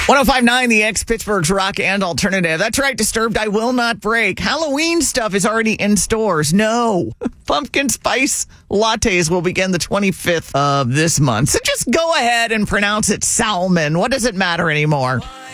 105.9 The X, Pittsburgh's rock and alternative. That's right, Disturbed, I Will Not Break. Halloween stuff is already in stores. No. Pumpkin spice lattes will begin the 25th of this month. So just go ahead and pronounce it Salmon. What does it matter anymore?